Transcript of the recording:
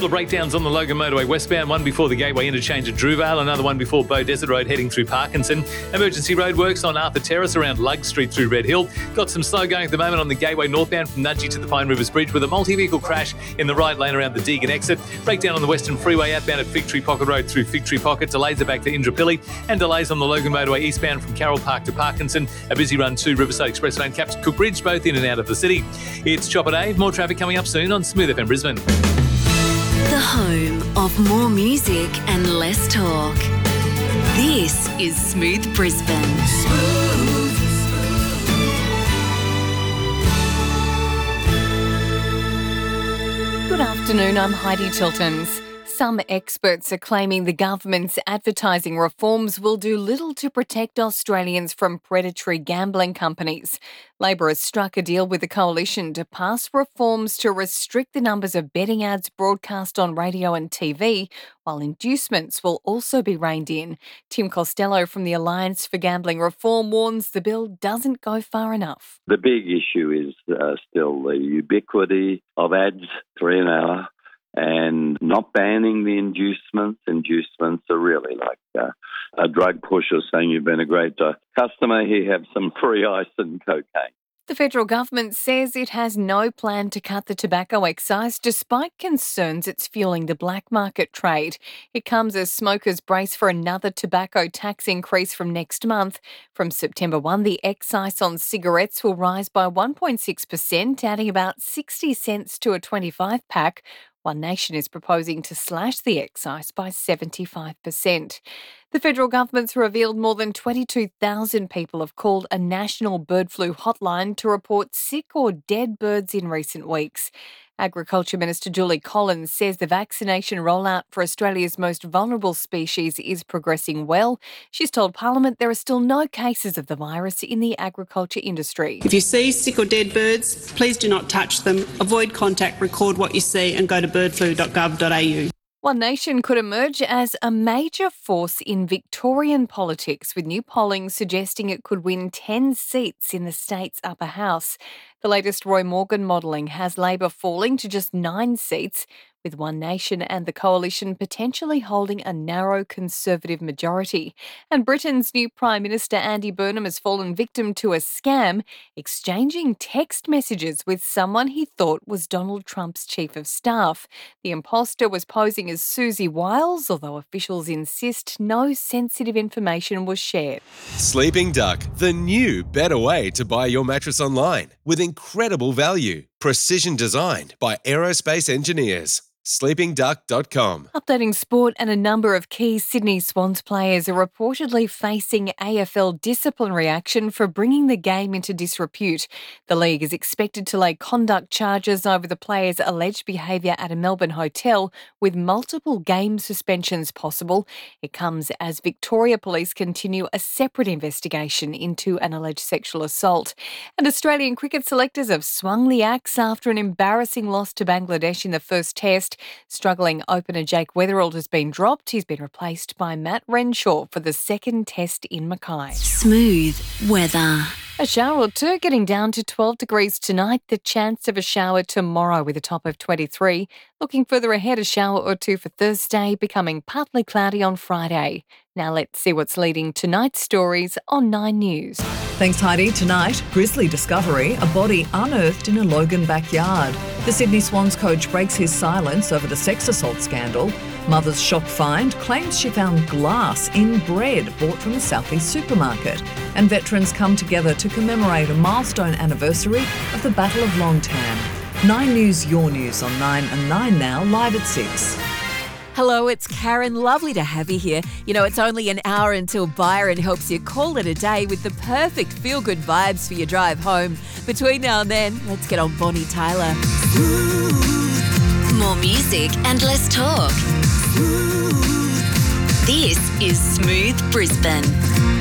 couple of breakdowns on the Logan Motorway westbound, one before the Gateway interchange at Drewvale, another one before Bow Desert Road heading through Parkinson. Emergency roadworks on Arthur Terrace around Lug Street through Red Hill. Got some slow going at the moment on the Gateway northbound from Nudgee to the Pine Rivers Bridge with a multi-vehicle crash in the right lane around the Deagon exit. Breakdown on the Western Freeway outbound at Fig Tree Pocket Road through Fig Tree Pocket. Delays are back to Indooroopilly and delays on the Logan Motorway eastbound from Carroll Park to Parkinson. A busy run to Riverside Express Lane, Captain Cook Bridge, both in and out of the city. It's Chopper Day. More traffic coming up soon on Smooth FM Brisbane. The home of more music and less talk. This is Smooth Brisbane. Good afternoon, I'm Heidi Tiltons. Some experts are claiming the government's advertising reforms will do little to protect Australians from predatory gambling companies. Labor has struck a deal with the Coalition to pass reforms to restrict the numbers of betting ads broadcast on radio and TV, while inducements will also be reined in. Tim Costello from the Alliance for Gambling Reform warns the bill doesn't go far enough. The big issue is still the ubiquity of ads 3 an hour. And not banning the inducements. Inducements are really like a drug pusher saying you've been a great customer, here have some free ice and cocaine. The federal government says it has no plan to cut the tobacco excise despite concerns it's fueling the black market trade. It comes as smokers brace for another tobacco tax increase from next month. From September 1, the excise on cigarettes will rise by 1.6%, adding about 60 cents to a 25-pack. One Nation is proposing to slash the excise by 75%. The federal government's revealed more than 22,000 people have called a national bird flu hotline to report sick or dead birds in recent weeks. Agriculture Minister Julie Collins says the vaccination rollout for Australia's most vulnerable species is progressing well. She's told Parliament there are still no cases of the virus in the agriculture industry. If you see sick or dead birds, please do not touch them. Avoid contact, record what you see and go to birdflu.gov.au. One Nation could emerge as a major force in Victorian politics, with new polling suggesting it could win 10 seats in the state's upper house. The latest Roy Morgan modelling has Labor falling to just 9 seats, with One Nation and the Coalition potentially holding a narrow Conservative majority. And Britain's new Prime Minister Andy Burnham has fallen victim to a scam, exchanging text messages with someone he thought was Donald Trump's chief of staff. The imposter was posing as Susie Wiles, although officials insist no sensitive information was shared. Sleeping Duck, the new, better way to buy your mattress online with incredible value. Precision designed by aerospace engineers. sleepingduck.com. Updating sport, and a number of key Sydney Swans players are reportedly facing AFL disciplinary action for bringing the game into disrepute. The league is expected to lay conduct charges over the players' alleged behaviour at a Melbourne hotel, with multiple game suspensions possible. It comes as Victoria Police continue a separate investigation into an alleged sexual assault. And Australian cricket selectors have swung the axe after an embarrassing loss to Bangladesh in the first test. Struggling opener Jake Weatherald has been dropped. He's been replaced by Matt Renshaw for the second test in Mackay. Smooth weather. A shower or two, getting down to 12 degrees tonight. The chance of a shower tomorrow with a top of 23. Looking further ahead, a shower or two for Thursday, becoming partly cloudy on Friday. Now let's see what's leading tonight's stories on 9 News. Thanks, Heidi. Tonight, grisly discovery, a body unearthed in a Logan backyard. The Sydney Swans coach breaks his silence over the sex assault scandal. Mother's shock find claims she found glass in bread bought from a southeast supermarket. And veterans come together to commemorate a milestone anniversary of the Battle of Longtan. 9 News, your news on 9 and 9 now, live at 6. Hello, it's Karen. Lovely to have you here. You know, it's only an hour until Byron helps you call it a day with the perfect feel-good vibes for your drive home. Between now and then, let's get on Bonnie Tyler. More music and less talk. This is Smooth Brisbane.